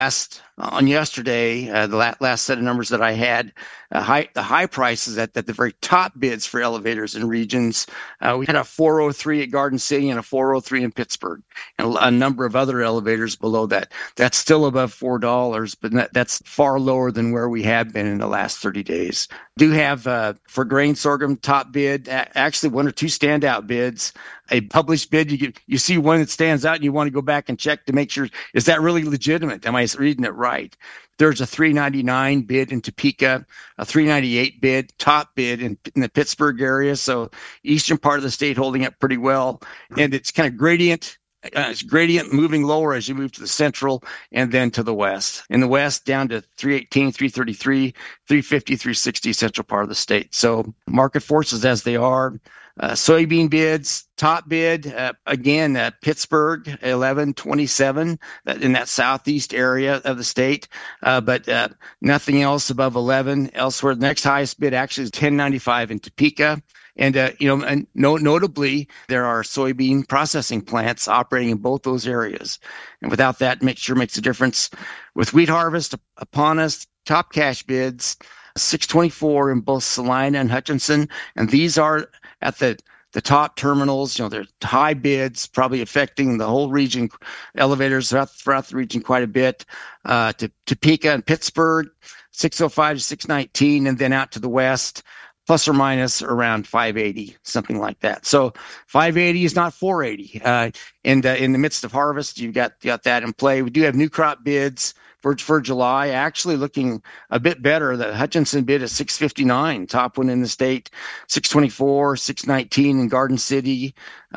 on yesterday, the last set of numbers that I had, the high prices at the very top bids for elevators and regions. We had a 403 at Garden City and a 403 in Pittsburgh, and a number of other elevators below that. That's still above $4, but that's far lower than where we have been in the last 30 days. Do have for grain sorghum top bid, actually one or two standout bids. A published bid, you see one that stands out and you want to go back and check to make sure, is that really legitimate? Am I reading it right? There's a $3.99 bid in Topeka, a $3.98 bid, top bid in the Pittsburgh area. So eastern part of the state holding up pretty well. And it's kind of gradient. It's gradient moving lower as you move to the central and then to the west. In the west, down to 318, 333, 350, 360, central part of the state. So market forces as they are. Soybean bids, top bid, again, Pittsburgh, 1127 in that southeast area of the state, but nothing else above 11 elsewhere. The next highest bid actually is 1095 in Topeka. And, and notably, there are soybean processing plants operating in both those areas. And without that, makes a difference. With wheat harvest upon us, top cash bids, 624 in both Salina and Hutchinson. And these are at the top terminals. They're high bids, probably affecting the whole region, elevators throughout the region quite a bit. To Topeka and Pittsburgh, 605 to 619, and then out to the west, plus or minus around 580, something like that. So 580 is not 480. And in the midst of harvest, you've got that in play. We do have new crop bids for July, actually looking a bit better. The Hutchinson bid is 659, top one in the state, 624, 619 in Garden City.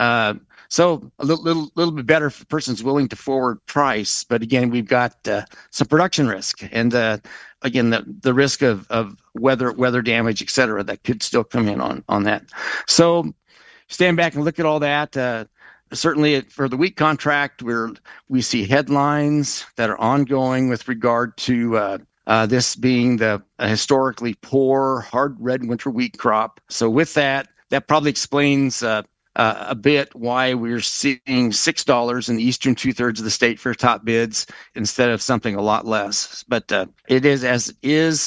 So a little bit better if a person's willing to forward price. But again, we've got some production risk, and again, the risk of weather damage, et cetera, that could still come in on that. So stand back and look at all that. Certainly for the wheat contract, we see headlines that are ongoing with regard to this being the historically poor, hard red winter wheat crop. So with that probably explains a bit why we're seeing $6 in the eastern two-thirds of the state for top bids instead of something a lot less. But it is as it is.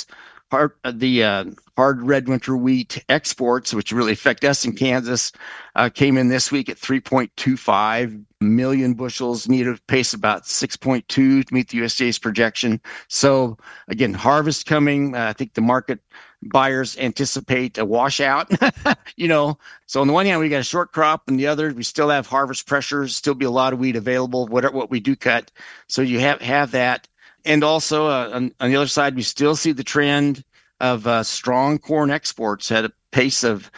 Hard red winter wheat exports, which really affect us in Kansas, came in this week at 3.25 million bushels, need a pace about 6.2 to meet the USDA's projection. So again, harvest coming. I think the market buyers anticipate a washout. So on the one hand, we got a short crop, and the other, we still have harvest pressures, still be a lot of wheat available, what we do cut. So you have that. And also on the other side, we still see the trend of strong corn exports at a pace of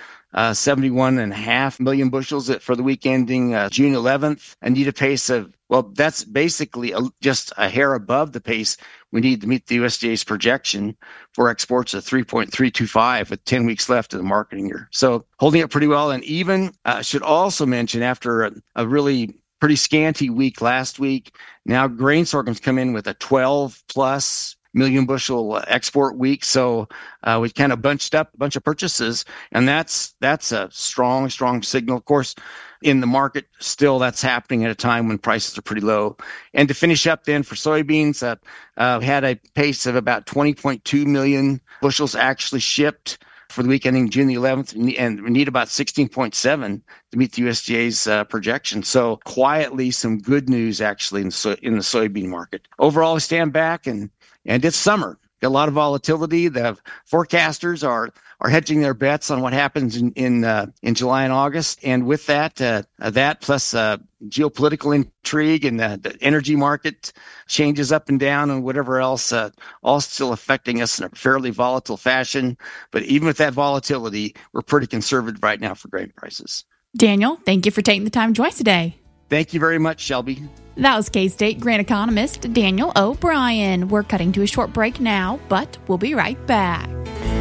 71.5 million bushels for the week ending June 11th, and need a pace of, that's basically just a hair above the pace we need to meet the USDA's projection for exports of 3.325 with 10 weeks left of the marketing year. So holding up pretty well. And even should also mention, after a really pretty scanty week last week, now grain sorghum's come in with a 12 plus million bushel export week. So we kind of bunched up a bunch of purchases, and that's a strong signal. Of course, in the market, still that's happening at a time when prices are pretty low. And to finish up then for soybeans, we had a pace of about 20.2 million bushels actually shipped for the week ending June the 11th, and we need about 16.7 to meet the USDA's projection. So quietly, some good news actually in the soybean market. Overall, we stand back, and it's summer. Got a lot of volatility. The forecasters are hedging their bets on what happens in July and August. And with that plus geopolitical intrigue and the energy market changes up and down and whatever else, all still affecting us in a fairly volatile fashion. But even with that volatility, we're pretty conservative right now for grain prices. Daniel, thank you for taking the time to join us today. Thank you very much, Shelby. That was K-State grain economist Daniel O'Brien. We're cutting to a short break now, but we'll be right back.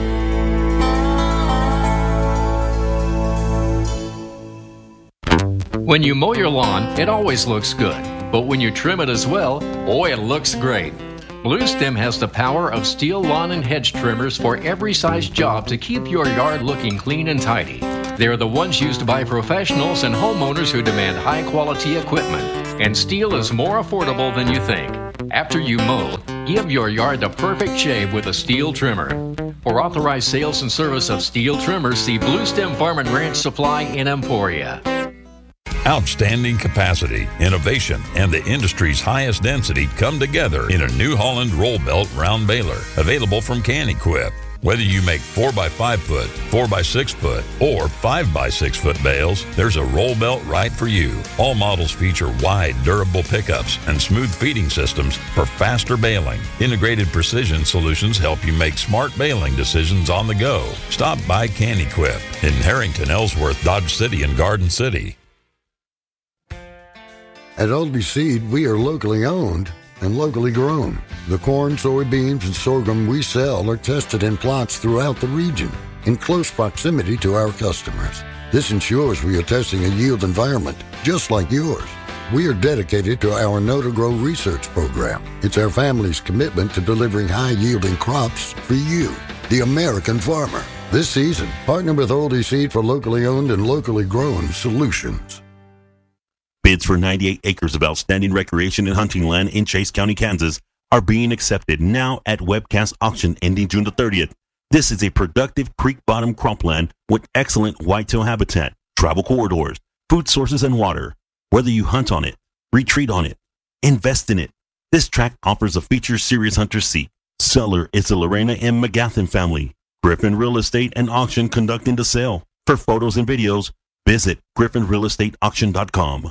When you mow your lawn, it always looks good. But when you trim it as well, it looks great. Bluestem has the power of steel lawn and hedge trimmers for every size job to keep your yard looking clean and tidy. They're the ones used by professionals and homeowners who demand high-quality equipment, and steel is more affordable than you think. After you mow, give your yard the perfect shave with a Steel trimmer. For authorized sales and service of Steel trimmers, see Blue Stem Farm and Ranch Supply in Emporia. Outstanding capacity, innovation, and the industry's highest density come together in a New Holland roll belt round baler, available from Can-Equip. Whether you make 4x5 foot, 4x6 foot, or 5x6 foot bales, there's a roll belt right for you. All models feature wide, durable pickups and smooth feeding systems for faster baling. Integrated precision solutions help you make smart baling decisions on the go. Stop by Can-Equip in Harrington, Ellsworth, Dodge City, and Garden City. At Oldie Seed, we are locally owned and locally grown. The corn, soybeans, and sorghum we sell are tested in plots throughout the region in close proximity to our customers. This ensures we are testing a yield environment just like yours. We are dedicated to our Know to Grow research program. It's our family's commitment to delivering high-yielding crops for you, the American farmer. This season, partner with Oldie Seed for locally owned and locally grown solutions. Bids for 98 acres of outstanding recreation and hunting land in Chase County, Kansas are being accepted now at Webcast Auction ending June the 30th. This is a productive creek bottom cropland with excellent whitetail habitat, travel corridors, food sources, and water. Whether you hunt on it, retreat on it, invest in it, this tract offers a feature serious hunters seek. Seller is the Lorena M. McGathen family. Griffin Real Estate and Auction conducting the sale. For photos and videos, visit griffinrealestateauction.com.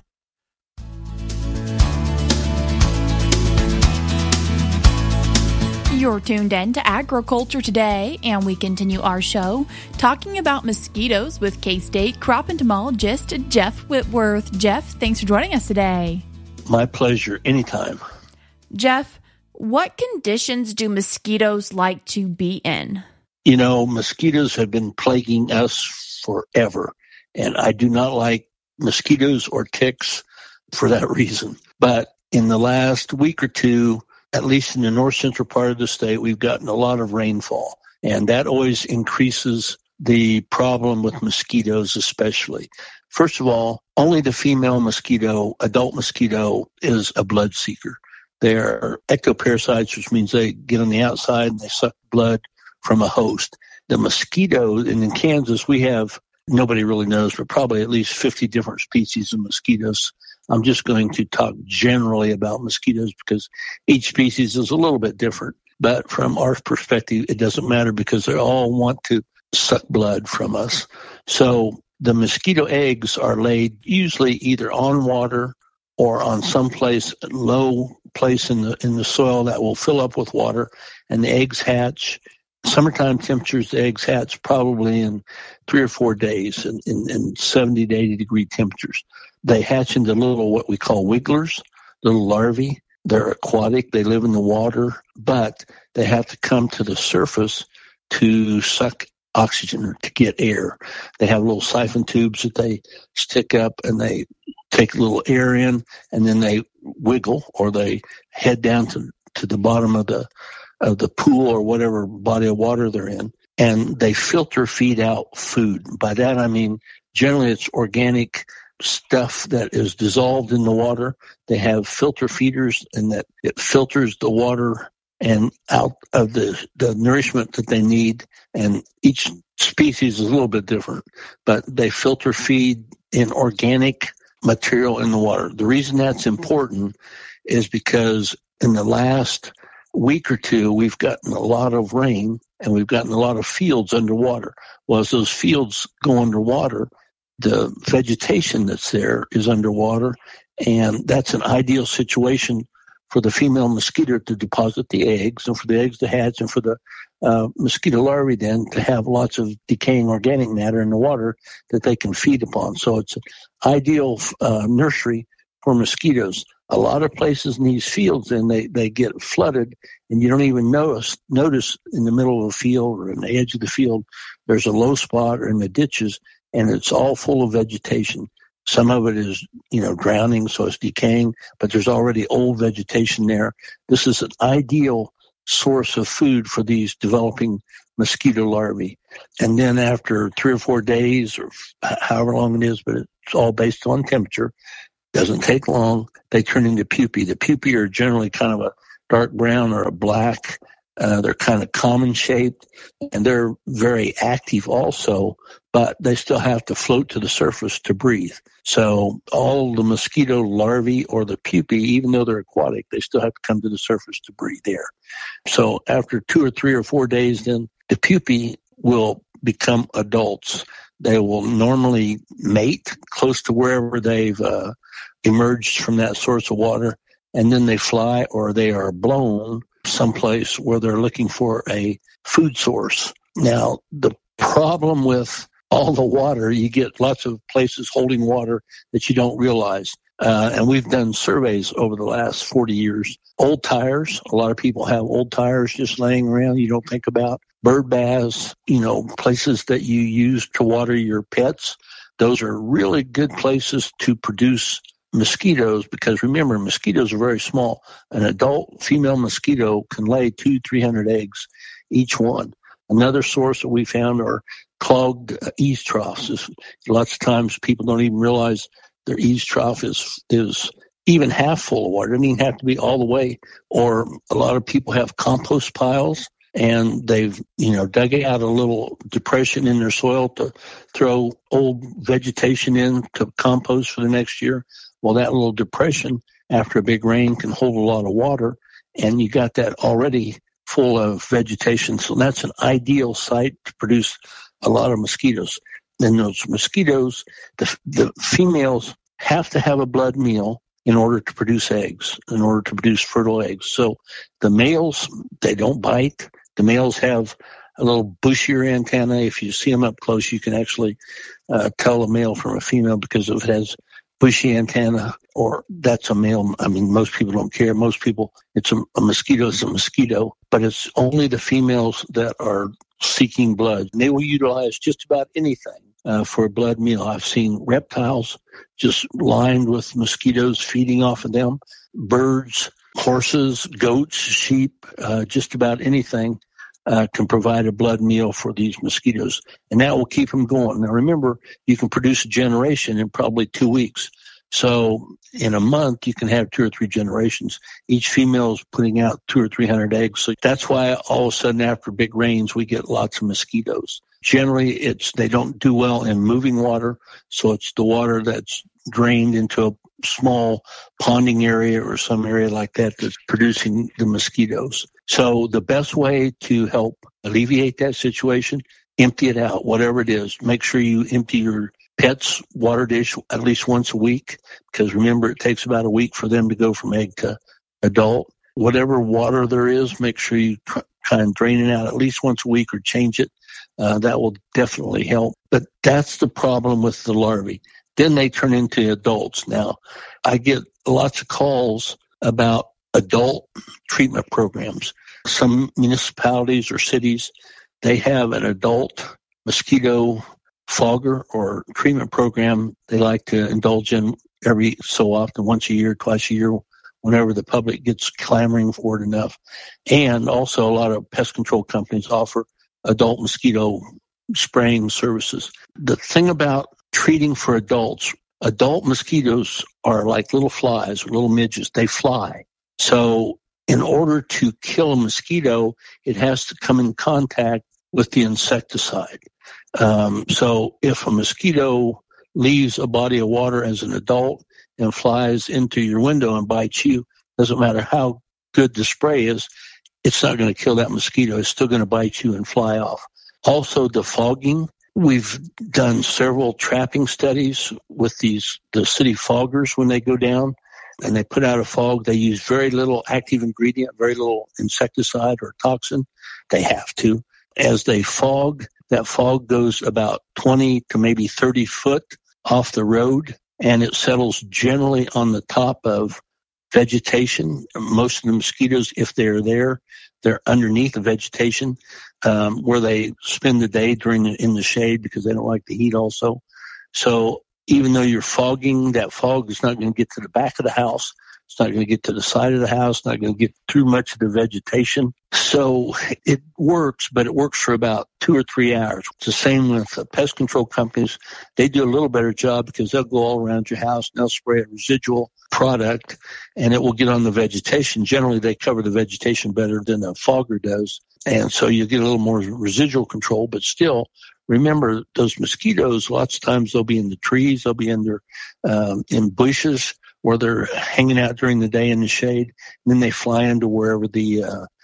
You're tuned in to Agriculture Today, and we continue our show talking about mosquitoes with K-State crop entomologist Jeff Whitworth. Jeff, thanks for joining us today. My pleasure, anytime. Jeff, what conditions do mosquitoes like to be in? You know, mosquitoes have been plaguing us forever, and I do not like mosquitoes or ticks for that reason. But in the last week or two, at least in the north central part of the state, we've gotten a lot of rainfall, and that always increases the problem with mosquitoes especially. First of all, only the female mosquito, adult mosquito, is a blood seeker. They're ectoparasites, which means they get on the outside and they suck blood from a host. The mosquito, and in Kansas we have, nobody really knows, but probably at least 50 different species of mosquitoes. I'm just going to talk generally about mosquitoes because each species is a little bit different. But from our perspective, it doesn't matter because they all want to suck blood from us. So the mosquito eggs are laid usually either on water or on some place, low place in the soil that will fill up with water, and the eggs hatch. Summertime temperatures, the eggs hatch probably in 3 or 4 days in 70 to 80 degree temperatures. They hatch into little, what we call wigglers, little larvae. They're aquatic. They live in the water, but they have to come to the surface to suck oxygen or to get air. They have little siphon tubes that they stick up and they take a little air in, and then they wiggle or they head down to the bottom of the pool or whatever body of water they're in, and they filter feed out food. By that I mean generally it's organic stuff that is dissolved in the water. They have filter feeders, and that it filters the water and out of the nourishment that they need. And each species is a little bit different, but they filter feed in organic material in the water. The reason that's important is because in the last week or two, we've gotten a lot of rain and we've gotten a lot of fields underwater. Well, as those fields go underwater, the vegetation that's there is underwater, and that's an ideal situation for the female mosquito to deposit the eggs and for the eggs to hatch and for the mosquito larvae then to have lots of decaying organic matter in the water that they can feed upon. So it's an ideal nursery for mosquitoes. A lot of places in these fields, and they get flooded, and you don't even notice in the middle of a field or in the edge of the field, there's a low spot or in the ditches, and it's all full of vegetation. Some of it is, drowning, so it's decaying, but there's already old vegetation there. This is an ideal source of food for these developing mosquito larvae. And then after 3 or 4 days, or however long it is, but it's all based on temperature, doesn't take long, they turn into pupae. The pupae are generally kind of dark brown or a black. They're kind of common shaped, and they're very active also, but they still have to float to the surface to breathe. So all the mosquito larvae or the pupae, even though they're aquatic, they still have to come to the surface to breathe air. So after 2 or 3 or 4 days, then the pupae will become adults. They will normally mate close to wherever they've emerged from that source of water, and then they fly or they are blown someplace where they're looking for a food source. Now, the problem with all the water, you get lots of places holding water that you don't realize. And we've done surveys over the last 40 years. Old tires, a lot of people have old tires just laying around you don't think about. Bird baths, places that you use to water your pets. Those are really good places to produce mosquitoes, because remember, mosquitoes are very small. An adult female mosquito can lay 200-300 eggs each one. Another source that we found are clogged eaves troughs. Lots of times people don't even realize their eaves trough is even half full of water. It doesn't even have to be all the way. Or a lot of people have compost piles, and they've dug out a little depression in their soil to throw old vegetation in to compost for the next year. Well, that little depression after a big rain can hold a lot of water, and you got that already full of vegetation. So that's an ideal site to produce a lot of mosquitoes. Then those mosquitoes, the females have to have a blood meal in order to produce eggs, in order to produce fertile eggs. So the males, they don't bite. The males have a little bushier antenna. If you see them up close, you can actually tell a male from a female, because if it has bushy antenna, or that's a male. I mean, most people don't care. Most people, it's a mosquito is a mosquito, but it's only the females that are seeking blood. And they will utilize just about anything for a blood meal. I've seen reptiles just lined with mosquitoes feeding off of them, birds, horses, goats, sheep, just about anything can provide a blood meal for these mosquitoes, and that will keep them going. Now, remember, you can produce a generation in probably 2 weeks. So in a month, you can have 2 or 3 generations. Each female is putting out 200 or 300 eggs. So that's why all of a sudden after big rains, we get lots of mosquitoes. Generally, they don't do well in moving water, so it's the water that's drained into a small ponding area or some area like that that's producing the mosquitoes. So the best way to help alleviate that situation, empty it out, whatever it is. Make sure you empty your pet's water dish at least once a week, because remember, it takes about a week for them to go from egg to adult. Whatever water there is, make sure you try and drain it out at least once a week or change it. That will definitely help. But that's the problem with the larvae. Then they turn into adults. Now, I get lots of calls about adult treatment programs. Some municipalities or cities, they have an adult mosquito fogger or treatment program they like to indulge in every so often, once a year, twice a year, whenever the public gets clamoring for it enough. And also a lot of pest control companies offer adult mosquito spraying services. The thing about treating for adults, adult mosquitoes are like little flies or little midges. They fly. So in order to kill a mosquito, it has to come in contact with the insecticide. So if a mosquito leaves a body of water as an adult and flies into your window and bites you, doesn't matter how good the spray is, it's not going to kill that mosquito. It's still going to bite you and fly off. Also, the fogging. We've done several trapping studies with the city foggers when they go down and they put out a fog. They use very little active ingredient, very little insecticide or toxin. They have to. As they fog, that fog goes about 20 to maybe 30 foot off the road, and it settles generally on the top of vegetation. Most of the mosquitoes, if they're there, they're underneath the vegetation, where they spend the day in the shade because they don't like the heat also. So even though you're fogging, that fog is not going to get to the back of the house. It's not going to get to the side of the house, not going to get through much of the vegetation. So it works, but it works for about 2 or 3 hours. It's the same with pest control companies. They do a little better job because they'll go all around your house and they'll spray a residual product and it will get on the vegetation. Generally, they cover the vegetation better than a fogger does. And so you get a little more residual control, but still, remember those mosquitoes, lots of times they'll be in the trees, they'll be in bushes where they're hanging out during the day in the shade. And then they fly into wherever the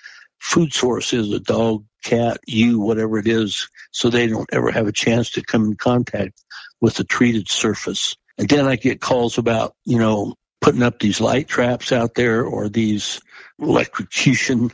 food source is, a dog, cat, you, whatever it is, so they don't ever have a chance to come in contact with the treated surface. And then I get calls about, putting up these light traps out there or these electrocution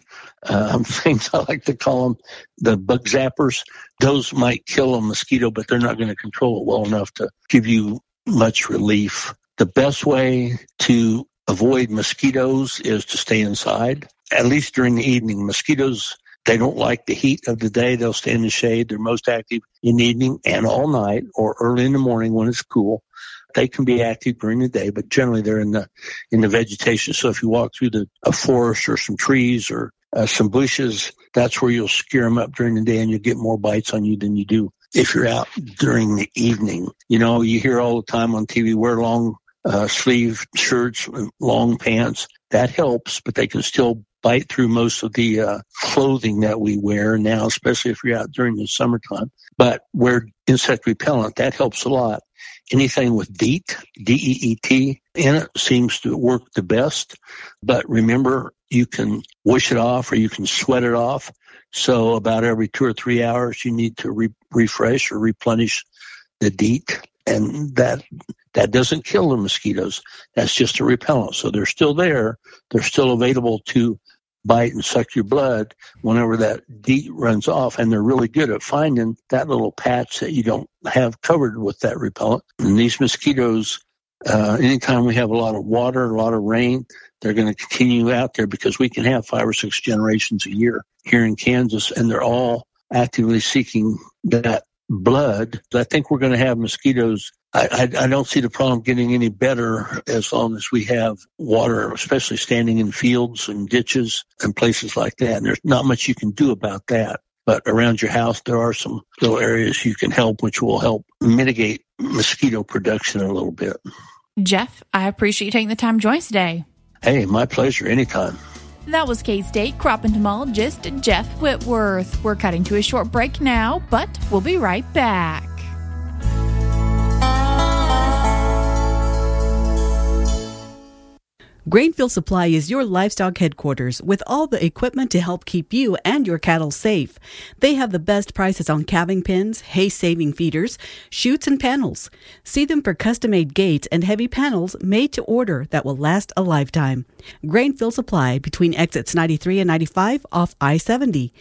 things, I like to call them, the bug zappers. Those might kill a mosquito, but they're not going to control it well enough to give you much relief. The best way to avoid mosquitoes is to stay inside, at least during the evening. Mosquitoes, they don't like the heat of the day. They'll stay in the shade. They're most active in the evening and all night or early in the morning when it's cool. They can be active during the day, but generally they're in the vegetation. So if you walk through a forest or some trees or some bushes, that's where you'll scare them up during the day and you'll get more bites on you than you do if you're out during the evening. You hear all the time on TV, wear long sleeve shirts, long pants. That helps, but they can still bite through most of the clothing that we wear now, especially if you're out during the summertime. But wear insect repellent. That helps a lot. Anything with DEET, D-E-E-T, in it seems to work the best. But remember, you can wash it off or you can sweat it off. So about every 2 or 3 hours, you need to refresh or replenish the DEET. And that doesn't kill the mosquitoes. That's just a repellent. So they're still there. They're still available to bite and suck your blood whenever that DEET runs off. And they're really good at finding that little patch that you don't have covered with that repellent. And these mosquitoes, anytime we have a lot of water, a lot of rain, they're going to continue out there because we can have 5 or 6 generations a year here in Kansas, and they're all actively seeking that blood. I think we're going to have mosquitoes. I don't see the problem getting any better as long as we have water, especially standing in fields and ditches and places like that. And there's not much you can do about that. But around your house, there are some little areas you can help, which will help mitigate mosquito production a little bit. Jeff, I appreciate you taking the time to join us today. Hey, my pleasure. Anytime. That was K-State crop entomologist Jeff Whitworth. We're cutting to a short break now, but we'll be right back. Grainfield Supply is your livestock headquarters with all the equipment to help keep you and your cattle safe. They have the best prices on calving pins, hay-saving feeders, chutes, and panels. See them for custom-made gates and heavy panels made to order that will last a lifetime. Grainfield Supply between exits 93 and 95 off I-70.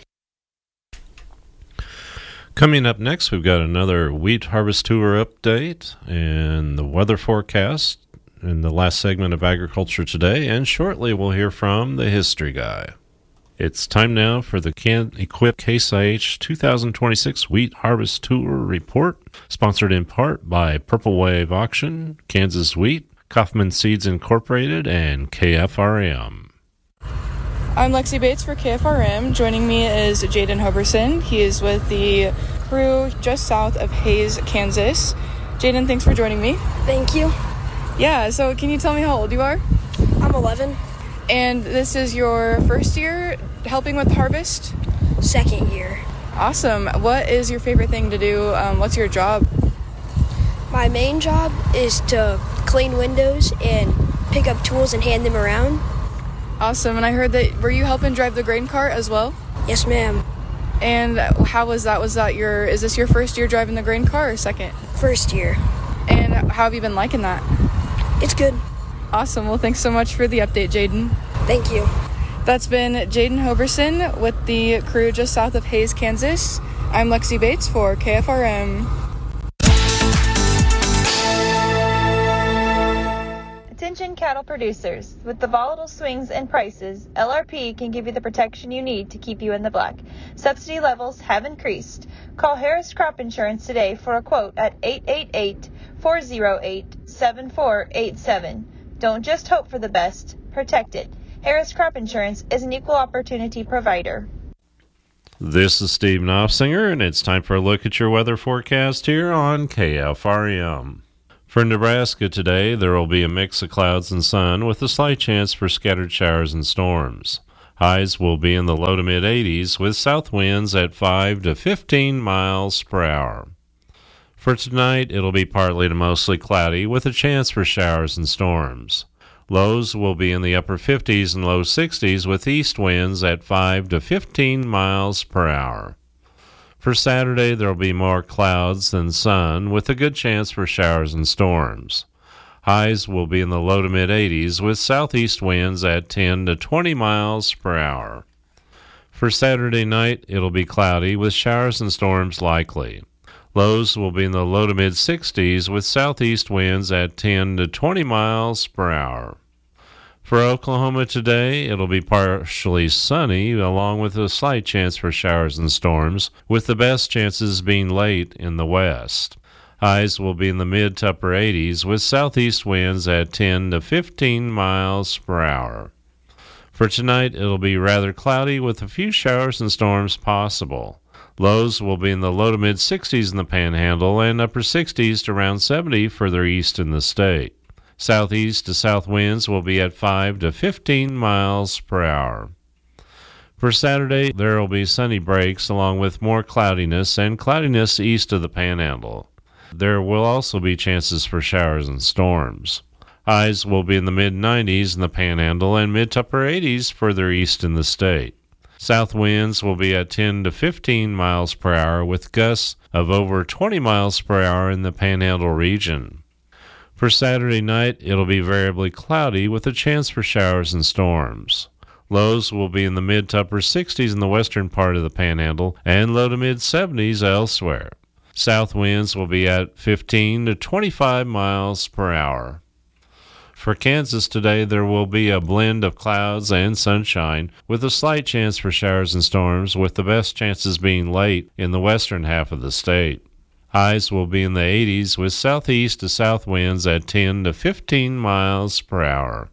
Coming up next, we've got another wheat harvest tour update and the weather forecast in the last segment of Agriculture Today, and shortly we'll hear from the History Guy. It's time now for the Can-Equip Case IH 2026 Wheat Harvest Tour Report, sponsored in part by Purple Wave Auction, Kansas Wheat, Kaufman Seeds Incorporated, and KFRM. I'm Lexi Bates for KFRM. Joining me is Jaden Hoberson. He is with the crew just south of Hays, Kansas. Jaden, thanks for joining me. Thank you. Yeah, so can you tell me how old you are? I'm 11. And this is your first year helping with harvest? Second year. Awesome. What is your favorite thing to do? What's your job? My main job is to clean windows and pick up tools and hand them around. Awesome. And I heard that, were you helping drive the grain cart as well? Yes, ma'am. And how was that? Is this your first year driving the grain cart or second? First year. And how have you been liking that? It's good. Awesome. Well, thanks so much for the update, Jaden. Thank you. That's been Jaden Hoberson with the crew just south of Hays, Kansas. I'm Lexi Bates for KFRM. Attention cattle producers. With the volatile swings in prices, LRP can give you the protection you need to keep you in the black. Subsidy levels have increased. Call Harris Crop Insurance today for a quote at 888-408-7487. Don't just hope for the best, protected. Harris Crop Insurance is an equal opportunity provider. This is Steve Knopfsinger, and it's time for a look at your weather forecast here on KFRM. For Nebraska today, there will be a mix of clouds and sun with a slight chance for scattered showers and storms. Highs will be in the low to mid-80s with south winds at 5 to 15 miles per hour. For tonight, it'll be partly to mostly cloudy with a chance for showers and storms. Lows will be in the upper 50s and low 60s with east winds at 5 to 15 miles per hour. For Saturday, there will be more clouds than sun with a good chance for showers and storms. Highs will be in the low to mid-80s with southeast winds at 10 to 20 miles per hour. For Saturday night, it'll be cloudy with showers and storms likely. Lows will be in the low to mid-60s with southeast winds at 10 to 20 miles per hour. For Oklahoma today, it'll be partially sunny along with a slight chance for showers and storms, with the best chances being late in the west. Highs will be in the mid to upper 80s with southeast winds at 10 to 15 miles per hour. For tonight, it'll be rather cloudy with a few showers and storms possible. Lows will be in the low to mid-60s in the Panhandle and upper 60s to around 70 further east in the state. Southeast to south winds will be at 5 to 15 miles per hour. For Saturday, there will be sunny breaks along with more cloudiness and cloudiness east of the Panhandle. There will also be chances for showers and storms. Highs will be in the mid-90s in the Panhandle and mid to upper 80s further east in the state. South winds will be at 10 to 15 miles per hour with gusts of over 20 miles per hour in the Panhandle region. For Saturday night, it'll be variably cloudy with a chance for showers and storms. Lows will be in the mid to upper 60s in the western part of the Panhandle and low to mid 70s elsewhere. South winds will be at 15 to 25 miles per hour. For Kansas today, there will be a blend of clouds and sunshine with a slight chance for showers and storms, with the best chances being late in the western half of the state. Highs will be in the 80s with southeast to south winds at 10 to 15 miles per hour.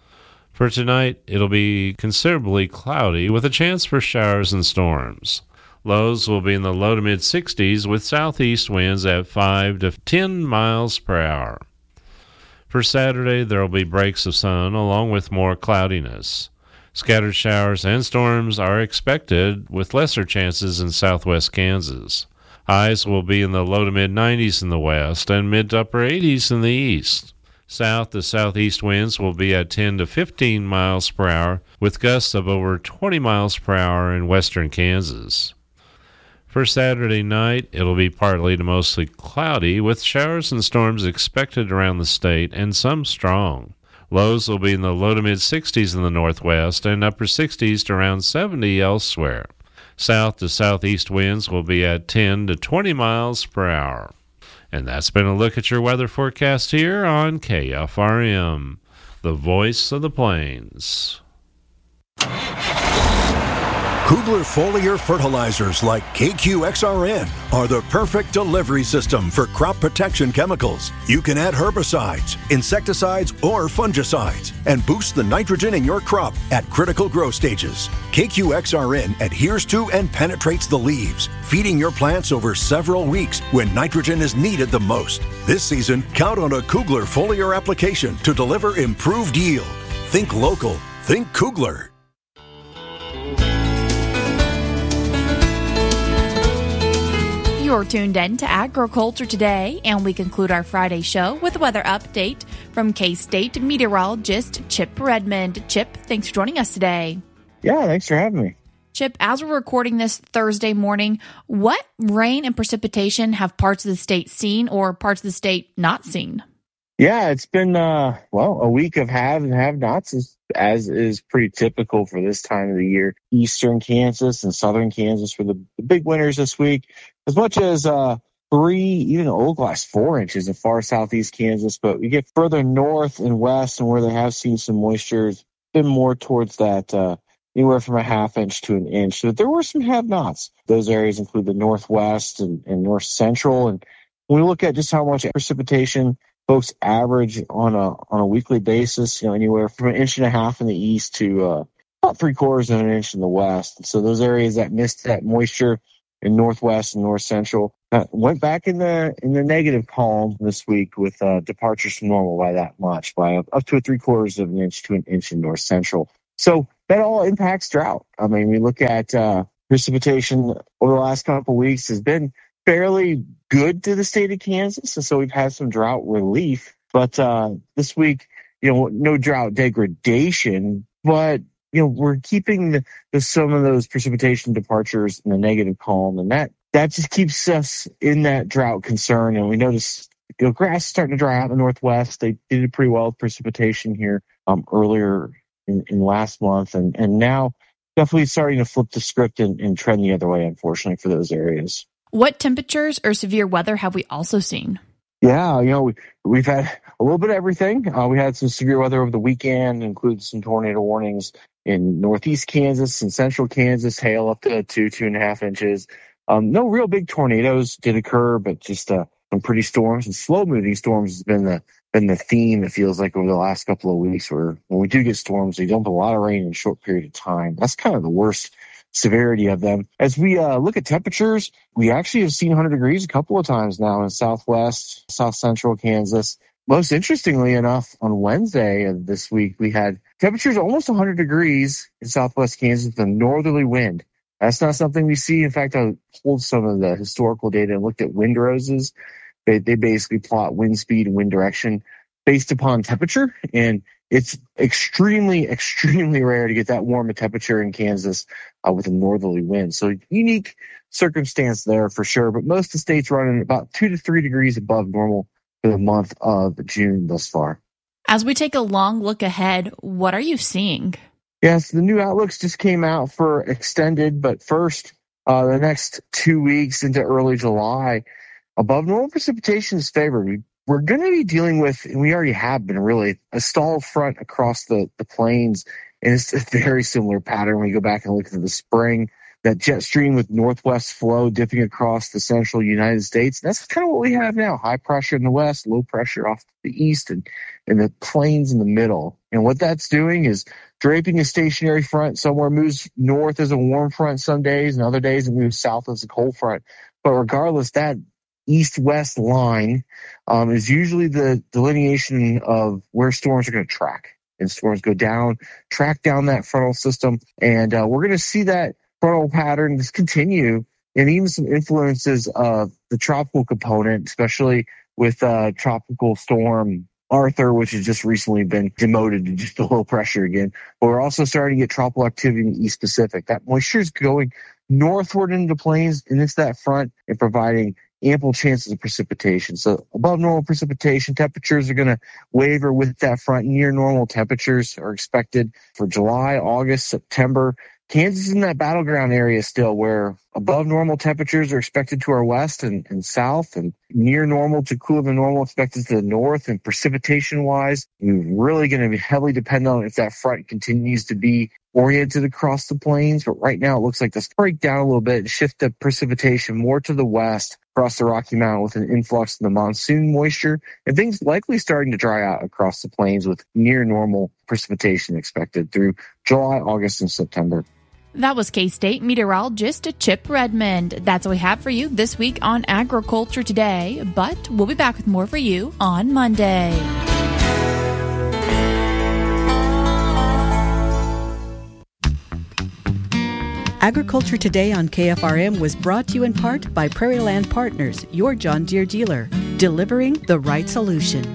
For tonight, it'll be considerably cloudy with a chance for showers and storms. Lows will be in the low to mid-60s with southeast winds at 5 to 10 miles per hour. For Saturday, there will be breaks of sun along with more cloudiness. Scattered showers and storms are expected with lesser chances in southwest Kansas. Highs will be in the low to mid-90s in the west and mid to upper 80s in the east. South to southeast winds will be at 10 to 15 miles per hour with gusts of over 20 miles per hour in western Kansas. For Saturday night, it'll be partly to mostly cloudy with showers and storms expected around the state and some strong. Lows will be in the low to mid-60s in the northwest and upper 60s to around 70 elsewhere. South to southeast winds will be at 10 to 20 miles per hour. And that's been a look at your weather forecast here on KFRM, the voice of the plains. Kugler foliar fertilizers like KQXRN are the perfect delivery system for crop protection chemicals. You can add herbicides, insecticides, or fungicides and boost the nitrogen in your crop at critical growth stages. KQXRN adheres to and penetrates the leaves, feeding your plants over several weeks when nitrogen is needed the most. This season, count on a Kugler foliar application to deliver improved yield. Think local. Think Kugler. You're tuned in to Agriculture Today, and we conclude our Friday show with a weather update from K-State meteorologist Chip Redmond. Chip, thanks for joining us today. Yeah, thanks for having me. Chip, as we're recording this Thursday morning, what rain and precipitation have parts of the state seen or parts of the state not seen? Yeah, it's been, a week of have and have-nots, as is pretty typical for this time of the year. Eastern Kansas and southern Kansas were the big winners this week. As much as 3, even Old Glass 4 inches in far southeast Kansas. But we get further north and west, and where they have seen some moisture, it's been more towards that anywhere from a half inch to an inch. So there were some have-nots. Those areas include the northwest and north central. And when we look at just how much precipitation folks average on a weekly basis, anywhere from 1.5 inches in the east to about 3/4 of an inch in the west. So those areas that missed that moisture in northwest and north central went back in the negative column this week with departures from normal by that much, by up to 3/4 of an inch to 1 inch in north central. So that all impacts drought. I mean, we look at precipitation over the last couple of weeks has been fairly good to the state of Kansas, and so we've had some drought relief. But this week, no drought degradation, but we're keeping some of those precipitation departures in the negative column, and that just keeps us in that drought concern. And we notice grass is starting to dry out in the northwest. They did pretty well with precipitation here earlier in last month, and now definitely starting to flip the script and trend the other way, unfortunately, for those areas. What temperatures or severe weather have we also seen? Yeah, we've had a little bit of everything. We had some severe weather over the weekend, including some tornado warnings in northeast Kansas and central Kansas, hail up to 2.5 inches. No real big tornadoes did occur, but just some pretty storms and slow-moving storms has been the theme, it feels like, over the last couple of weeks, where when we do get storms, they dump a lot of rain in a short period of time. That's kind of the worst severity of them. As we look at temperatures, we actually have seen 100 degrees a couple of times now in southwest, south central Kansas. Most interestingly enough, on Wednesday of this week, we had temperatures almost 100 degrees in southwest Kansas with a northerly wind. That's not something we see. In fact, I pulled some of the historical data and looked at wind roses. They basically plot wind speed and wind direction based upon temperature, and it's extremely, extremely rare to get that warm a temperature in Kansas with a northerly wind. So unique circumstance there for sure, but most of the states running about 2 to 3 degrees above normal for the month of June thus far. As we take a long look ahead, what are you seeing? Yes, the new outlooks just came out for extended, but first, the next 2 weeks into early July, above normal precipitation is favored. We're going to be dealing with, and we already have been really, a stall front across the plains, and it's a very similar pattern when you go back and look at the spring. That jet stream with northwest flow dipping across the central United States. That's kind of what we have now. High pressure in the west, low pressure off to the east, and the plains in the middle. And what that's doing is draping a stationary front. Somewhere moves north as a warm front some days, and other days it moves south as a cold front. But regardless, that east-west line is usually the delineation of where storms are going to track. And storms go down, track down that frontal system. And we're going to see that frontal pattern just continue, and even some influences of the tropical component, especially with tropical storm Arthur, which has just recently been demoted to just a low pressure again. But we're also starting to get tropical activity in the East Pacific. That moisture is going northward into the plains, and it's that front and providing ample chances of precipitation. So above normal precipitation, temperatures are going to waver with that front. Near normal temperatures are expected for July, August, September. Kansas is in that battleground area still, where above normal temperatures are expected to our west and south, and near normal to cooler than normal expected to the north. And precipitation-wise, we're really going to be heavily dependent on if that front continues to be oriented across the plains. But right now, it looks like this break down a little bit and shift the precipitation more to the west across the Rocky Mountain with an influx of the monsoon moisture, and things likely starting to dry out across the plains with near normal precipitation expected through July, August, and September. That was K-State meteorologist Chip Redmond. That's what we have for you this week on Agriculture Today, but we'll be back with more for you on Monday. Agriculture Today on KFRM was brought to you in part by Prairie Land Partners, your John Deere dealer, delivering the right solution.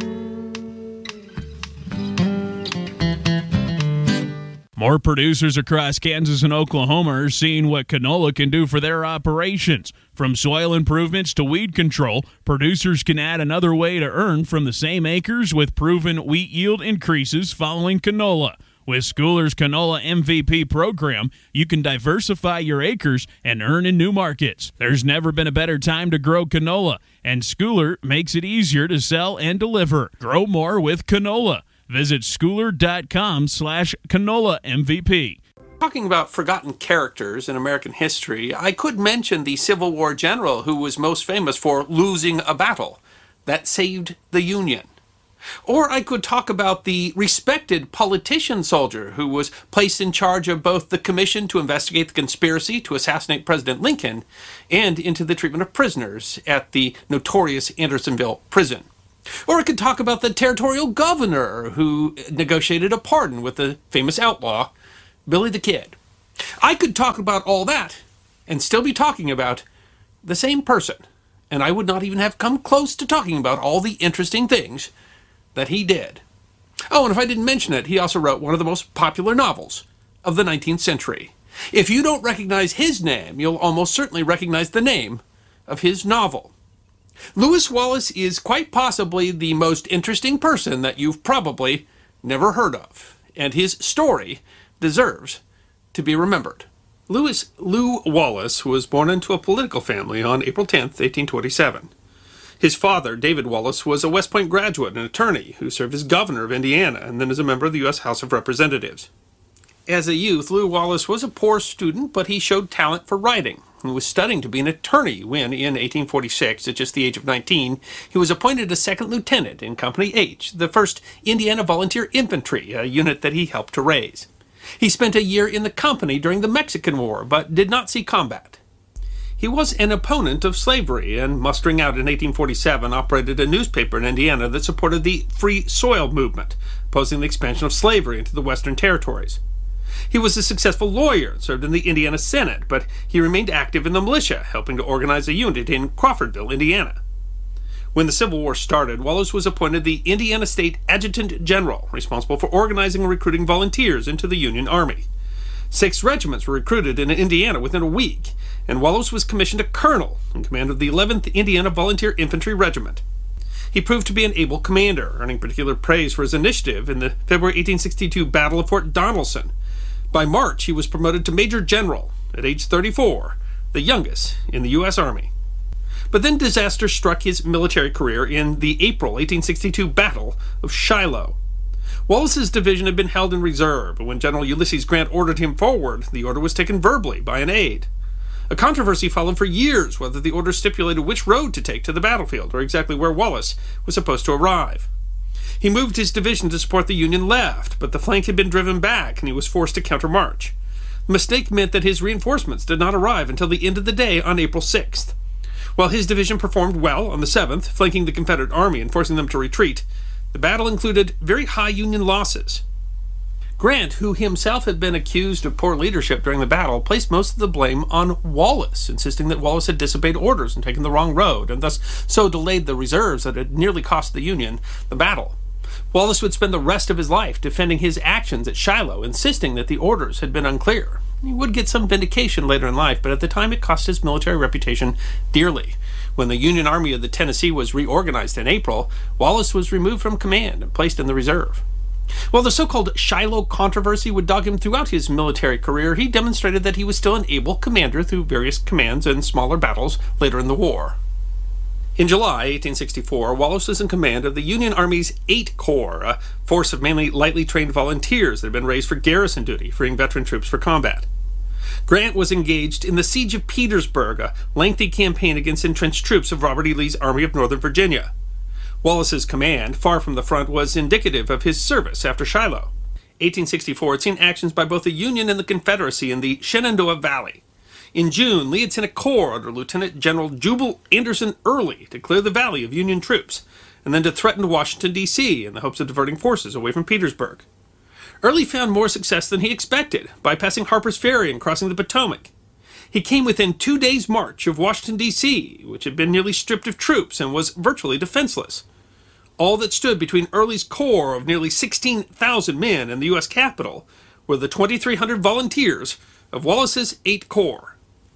More producers across Kansas and Oklahoma are seeing what canola can do for their operations. From soil improvements to weed control, producers can add another way to earn from the same acres with proven wheat yield increases following canola. With Schooler's Canola MVP program, you can diversify your acres and earn in new markets. There's never been a better time to grow canola, and Schooler makes it easier to sell and deliver. Grow more with canola. Visit schooler.com/canola MVP. Talking about forgotten characters in American history, I could mention the Civil War general who was most famous for losing a battle. that saved the Union. Or I could talk about the respected politician soldier who was placed in charge of both the commission to investigate the conspiracy to assassinate President Lincoln and into the treatment of prisoners at the notorious Andersonville prison. Or I could talk about the territorial governor who negotiated a pardon with the famous outlaw, Billy the Kid. I could talk about all that and still be talking about the same person, and I would not even have come close to talking about all the interesting things that he did. Oh, and if I didn't mention it, he also wrote one of the most popular novels of the 19th century. If you don't recognize his name, you'll almost certainly recognize the name of his novel. Lewis Wallace is quite possibly the most interesting person that you've probably never heard of, and his story deserves to be remembered. Lewis Lew Wallace was born into a political family on April 10, 1827. His father, David Wallace, was a West Point graduate and attorney who served as governor of Indiana and then as a member of the U.S. House of Representatives. As a youth, Lew Wallace was a poor student, but he showed talent for writing and was studying to be an attorney when, in 1846, at just the age of 19, he was appointed a second lieutenant in Company H, the 1st Indiana Volunteer Infantry, a unit that he helped to raise. He spent a year in the company during the Mexican War, but did not see combat. He was an opponent of slavery, and mustering out in 1847, operated a newspaper in Indiana that supported the Free Soil movement, opposing the expansion of slavery into the Western territories. He was a successful lawyer and served in the Indiana Senate, but he remained active in the militia, helping to organize a unit in Crawfordville, Indiana. When the Civil War started, Wallace was appointed the Indiana State Adjutant General, responsible for organizing and recruiting volunteers into the Union Army. 6 regiments were recruited in Indiana within a week, and Wallace was commissioned a colonel in command of the 11th Indiana Volunteer Infantry Regiment. He proved to be an able commander, earning particular praise for his initiative in the February 1862 Battle of Fort Donelson. By March, he was promoted to Major General at age 34, the youngest in the U.S. Army. But then disaster struck his military career in the April 1862 Battle of Shiloh. Wallace's division had been held in reserve, and when General Ulysses Grant ordered him forward, the order was taken verbally by an aide. A controversy followed for years whether the order stipulated which road to take to the battlefield, or exactly where Wallace was supposed to arrive. He moved his division to support the Union left, but the flank had been driven back, and he was forced to countermarch. The mistake meant that his reinforcements did not arrive until the end of the day on April 6th. While his division performed well on the 7th, flanking the Confederate Army and forcing them to retreat, the battle included very high Union losses. Grant, who himself had been accused of poor leadership during the battle, placed most of the blame on Wallace, insisting that Wallace had disobeyed orders and taken the wrong road, and thus so delayed the reserves that had nearly cost the Union the battle. Wallace would spend the rest of his life defending his actions at Shiloh, insisting that the orders had been unclear. He would get some vindication later in life, but at the time it cost his military reputation dearly. When the Union Army of the Tennessee was reorganized in April, Wallace was removed from command and placed in the reserve. While the so-called Shiloh controversy would dog him throughout his military career, he demonstrated that he was still an able commander through various commands and smaller battles later in the war. In July 1864, Wallace was in command of the Union Army's 8th Corps, a force of mainly lightly trained volunteers that had been raised for garrison duty, freeing veteran troops for combat. Grant was engaged in the Siege of Petersburg, a lengthy campaign against entrenched troops of Robert E. Lee's Army of Northern Virginia. Wallace's command, far from the front, was indicative of his service after Shiloh. 1864 had seen actions by both the Union and the Confederacy in the Shenandoah Valley. In June, Lee had sent a corps under Lieutenant General Jubal Anderson Early to clear the valley of Union troops, and then to threaten Washington, D.C. in the hopes of diverting forces away from Petersburg. Early found more success than he expected, bypassing Harper's Ferry and crossing the Potomac. He came within 2 days' march of Washington, D.C., which had been nearly stripped of troops and was virtually defenseless. All that stood between Early's corps of nearly 16,000 men and the U.S. Capitol were the 2,300 volunteers of Wallace's 8th Corps.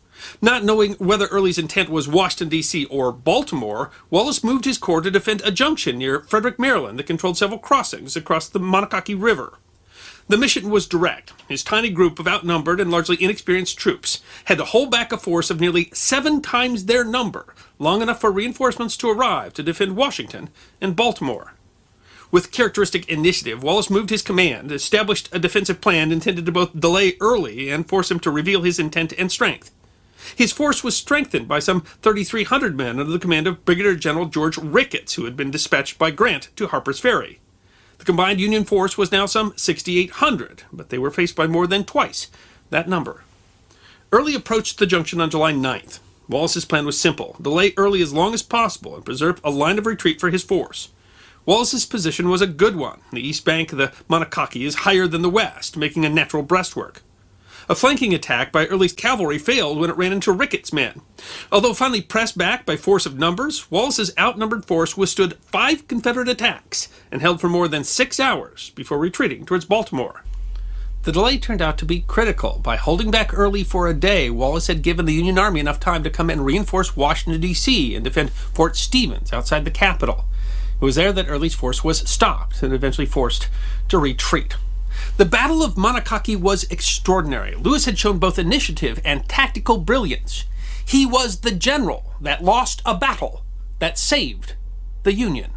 Not knowing whether Early's intent was Washington, D.C. or Baltimore, Wallace moved his corps to defend a junction near Frederick, Maryland that controlled several crossings across the Monocacy River. The mission was direct. His tiny group of outnumbered and largely inexperienced troops had to hold back a force of nearly 7 times their number, long enough for reinforcements to arrive to defend Washington and Baltimore. With characteristic initiative, Wallace moved his command, established a defensive plan intended to both delay Early and force him to reveal his intent and strength. His force was strengthened by some 3,300 men under the command of Brigadier General George Ricketts, who had been dispatched by Grant to Harper's Ferry. The combined Union force was now some 6,800, but they were faced by more than twice that number. Early approached the junction on July 9th. Wallace's plan was simple: delay Early as long as possible and preserve a line of retreat for his force. Wallace's position was a good one. The east bank of the Monocacy is higher than the west, making a natural breastwork. A flanking attack by Early's cavalry failed when it ran into Ricketts' men. Although finally pressed back by force of numbers, Wallace's outnumbered force withstood 5 Confederate attacks and held for more than 6 hours before retreating towards Baltimore. The delay turned out to be critical. By holding back Early for a day, Wallace had given the Union Army enough time to come and reinforce Washington, D.C. and defend Fort Stevens outside the capital. It was there that Early's force was stopped and eventually forced to retreat. The Battle of Monocacy was extraordinary. Lewis had shown both initiative and tactical brilliance. He was the general that lost a battle that saved the Union.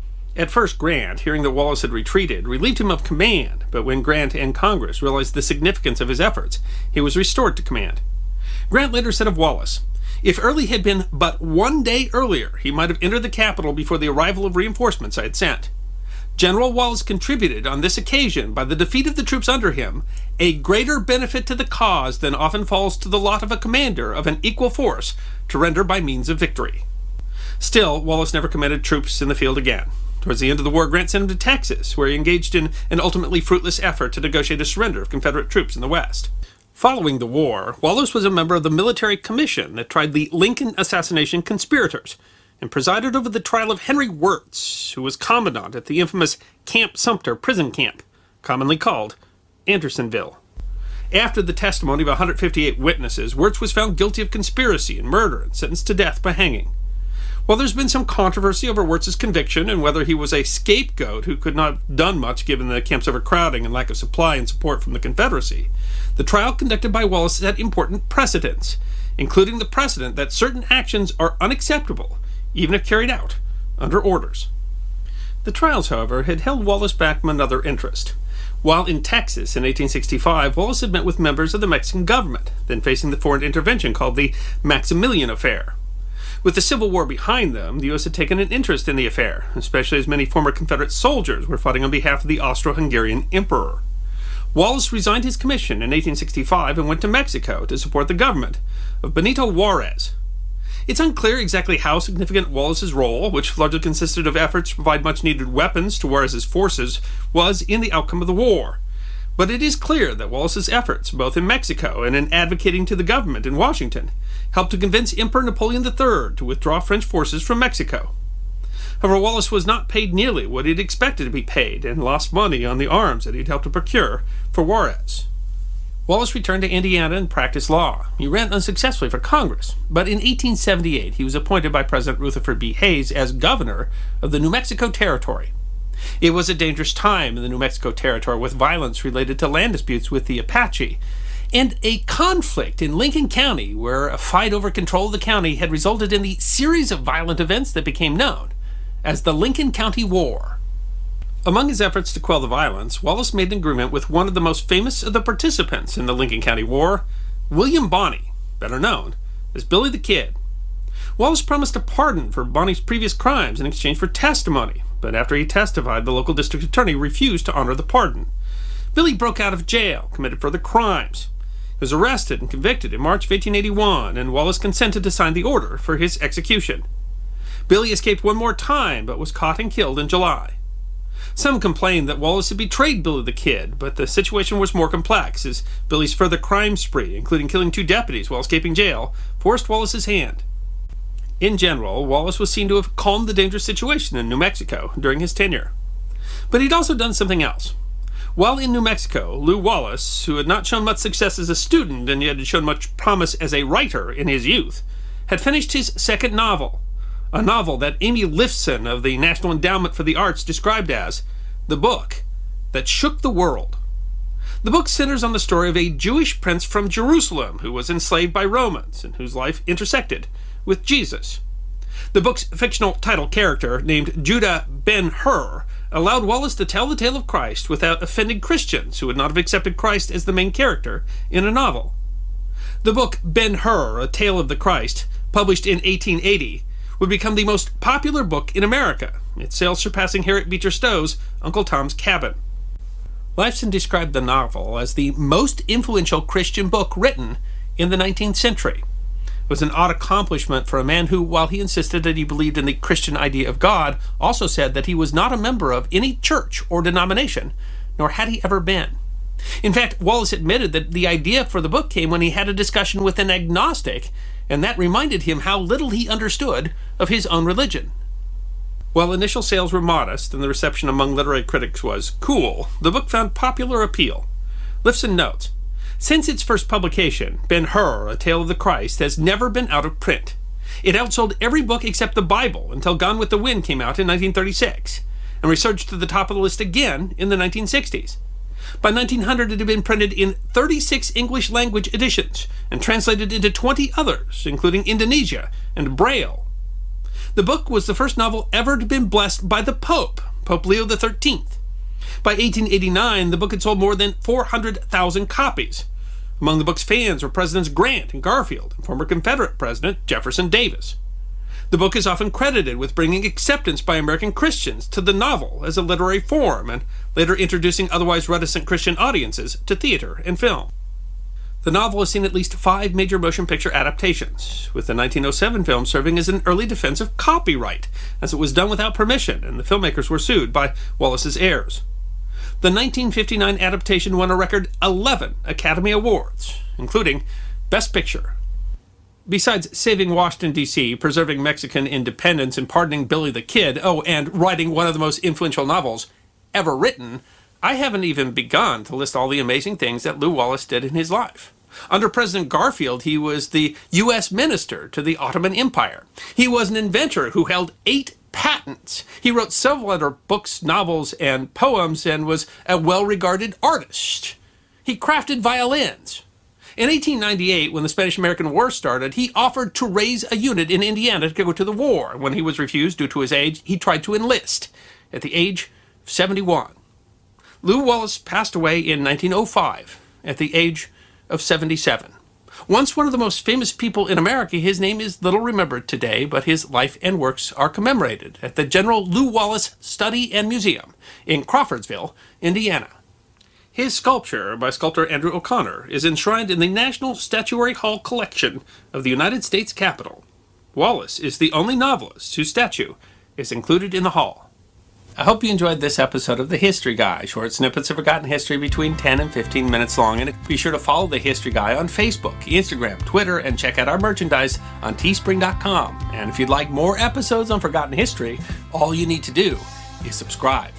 At first, Grant, hearing that Wallace had retreated, relieved him of command, but when Grant and Congress realized the significance of his efforts, he was restored to command. Grant later said of Wallace, "If Early had been but 1 day earlier, he might have entered the capital before the arrival of reinforcements I had sent." General Wallace contributed on this occasion, by the defeat of the troops under him, a greater benefit to the cause than often falls to the lot of a commander of an equal force to render by means of victory. Still, Wallace never commanded troops in the field again. Towards the end of the war, Grant sent him to Texas, where he engaged in an ultimately fruitless effort to negotiate a surrender of Confederate troops in the West. Following the war, Wallace was a member of the military commission that tried the Lincoln assassination conspirators, and presided over the trial of Henry Wirz, who was commandant at the infamous Camp Sumter prison camp, commonly called Andersonville. After the testimony of 158 witnesses, Wirz was found guilty of conspiracy and murder and sentenced to death by hanging. While there's been some controversy over Wirz's conviction and whether he was a scapegoat who could not have done much given the camp's overcrowding and lack of supply and support from the Confederacy, the trial conducted by Wallace set important precedents, including the precedent that certain actions are unacceptable even if carried out under orders. The trials, however, had held Wallace back from another interest. While in Texas in 1865, Wallace had met with members of the Mexican government, then facing the foreign intervention called the Maximilian Affair. With the Civil War behind them, the U.S. had taken an interest in the affair, especially as many former Confederate soldiers were fighting on behalf of the Austro-Hungarian Emperor. Wallace resigned his commission in 1865 and went to Mexico to support the government of Benito Juarez. It's unclear exactly how significant Wallace's role, which largely consisted of efforts to provide much-needed weapons to Juarez's forces, was in the outcome of the war. But it is clear that Wallace's efforts, both in Mexico and in advocating to the government in Washington, helped to convince Emperor Napoleon III to withdraw French forces from Mexico. However, Wallace was not paid nearly what he'd expected to be paid and lost money on the arms that he'd helped to procure for Juarez. Wallace returned to Indiana and practiced law. He ran unsuccessfully for Congress, but in 1878 he was appointed by President Rutherford B. Hayes as governor of the New Mexico Territory. It was a dangerous time in the New Mexico Territory, with violence related to land disputes with the Apache, and a conflict in Lincoln County where a fight over control of the county had resulted in the series of violent events that became known as the Lincoln County War. Among his efforts to quell the violence, Wallace made an agreement with one of the most famous of the participants in the Lincoln County War, William Bonney, better known as Billy the Kid. Wallace promised a pardon for Bonney's previous crimes in exchange for testimony, but after he testified, the local district attorney refused to honor the pardon. Billy broke out of jail, committed further crimes. He was arrested and convicted in March of 1881, and Wallace consented to sign the order for his execution. Billy escaped one more time, but was caught and killed in July. Some complained that Wallace had betrayed Billy the Kid, but the situation was more complex, as Billy's further crime spree, including killing 2 deputies while escaping jail, forced Wallace's hand. In general, Wallace was seen to have calmed the dangerous situation in New Mexico during his tenure. But he'd also done something else. While in New Mexico, Lew Wallace, who had not shown much success as a student and yet had shown much promise as a writer in his youth, had finished his second novel, a novel that Amy Lifson of the National Endowment for the Arts described as the book that shook the world. The book centers on the story of a Jewish prince from Jerusalem who was enslaved by Romans and whose life intersected with Jesus. The book's fictional title character, named Judah Ben-Hur, allowed Wallace to tell the tale of Christ without offending Christians who would not have accepted Christ as the main character in a novel. The book Ben-Hur, A Tale of the Christ, published in 1880, would become the most popular book in America, its sales surpassing Harriet Beecher Stowe's Uncle Tom's Cabin. Lifeson described the novel as the most influential Christian book written in the 19th century. It was an odd accomplishment for a man who, while he insisted that he believed in the Christian idea of God, also said that he was not a member of any church or denomination, nor had he ever been. In fact, Wallace admitted that the idea for the book came when he had a discussion with an agnostic, and that reminded him how little he understood of his own religion. While initial sales were modest and the reception among literary critics was cool, the book found popular appeal. Lifson notes, since its first publication, Ben-Hur, A Tale of the Christ, has never been out of print. It outsold every book except the Bible until Gone with the Wind came out in 1936, and resurged to the top of the list again in the 1960s. By 1900, it had been printed in 36 English-language editions and translated into 20 others, including Indonesia and Braille. The book was the first novel ever to have been blessed by the Pope, Pope Leo XIII. By 1889, the book had sold more than 400,000 copies. Among the book's fans were Presidents Grant and Garfield and former Confederate President Jefferson Davis. The book is often credited with bringing acceptance by American Christians to the novel as a literary form and later introducing otherwise reticent Christian audiences to theater and film. The novel has seen at least 5 major motion picture adaptations, with the 1907 film serving as an early defense of copyright, as it was done without permission and the filmmakers were sued by Wallace's heirs. The 1959 adaptation won a record 11 Academy Awards, including Best Picture. Besides saving Washington, D.C., preserving Mexican independence, and pardoning Billy the Kid, and writing one of the most influential novels ever written, I haven't even begun to list all the amazing things that Lew Wallace did in his life. Under President Garfield, he was the U.S. minister to the Ottoman Empire. He was an inventor who held 8 patents. He wrote several other books, novels, and poems, and was a well-regarded artist. He crafted violins. In 1898, when the Spanish-American War started, he offered to raise a unit in Indiana to go to the war. When he was refused due to his age, he tried to enlist at the age of 71. Lew Wallace passed away in 1905 at the age of 77. Once one of the most famous people in America, his name is little remembered today, but his life and works are commemorated at the General Lew Wallace Study and Museum in Crawfordsville, Indiana. His sculpture, by sculptor Andrew O'Connor, is enshrined in the National Statuary Hall collection of the United States Capitol. Wallace is the only novelist whose statue is included in the hall. I hope you enjoyed this episode of The History Guy, short snippets of forgotten history between 10 and 15 minutes long, and be sure to follow The History Guy on Facebook, Instagram, Twitter, and check out our merchandise on teespring.com. And if you'd like more episodes on forgotten history, all you need to do is subscribe.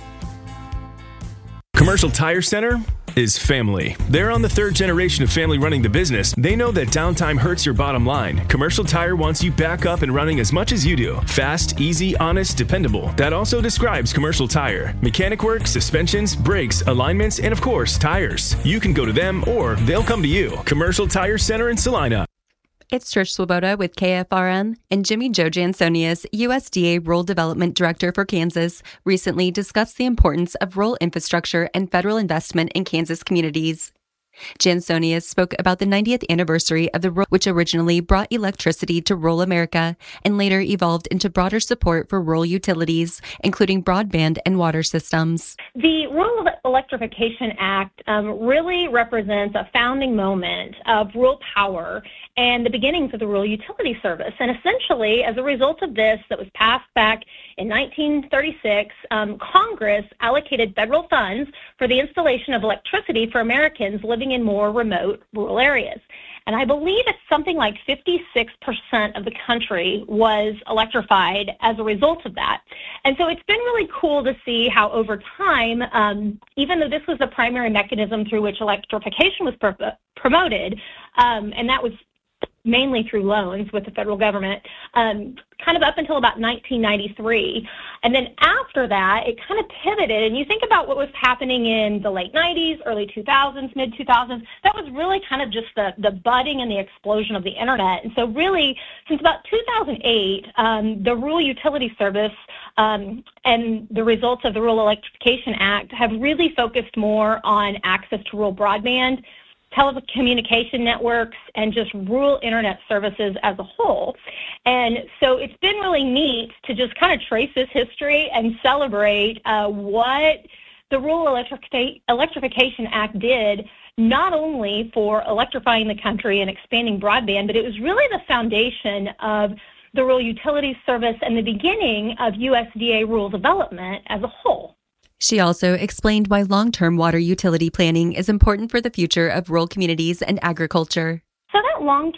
Commercial Tire Center is family. They're on the 3rd generation of family running the business. They know that downtime hurts your bottom line. Commercial Tire wants you back up and running as much as you do. Fast, easy, honest, dependable. That also describes Commercial Tire. Mechanic work, suspensions, brakes, alignments, and of course, tires. You can go to them or they'll come to you. Commercial Tire Center in Salina. It's Trish Swoboda with KFRM, and Jimmy Joe Jansonius, USDA Rural Development Director for Kansas, recently discussed the importance of rural infrastructure and federal investment in Kansas communities. Jansonius spoke about the 90th anniversary of the rural, which originally brought electricity to rural America and later evolved into broader support for rural utilities, including broadband and water systems. The Rural Electrification Act really represents a founding moment of rural power and the beginnings of the rural utility service. And essentially, as a result of this that was passed back in 1936, Congress allocated federal funds for the installation of electricity for Americans living in more remote rural areas. And I believe it's something like 56% of the country was electrified as a result of that. And so it's been really cool to see how over time, even though this was the primary mechanism through which electrification was promoted, and that was mainly through loans with the federal government, kind of up until about 1993. And then after that, it kind of pivoted. And you think about what was happening in the late 90s, early 2000s, mid-2000s, that was really kind of just the budding and the explosion of the internet. And so really, since about 2008, the Rural Utility Service and the results of the Rural Electrification Act have really focused more on access to rural broadband telecommunication networks, and just rural internet services as a whole. And so it's been really neat to just kind of trace this history and celebrate what the Rural Electrification Act did, not only for electrifying the country and expanding broadband, but it was really the foundation of the Rural Utilities Service and the beginning of USDA rural development as a whole. She also explained why long-term water utility planning is important for the future of rural communities and agriculture. So that long-term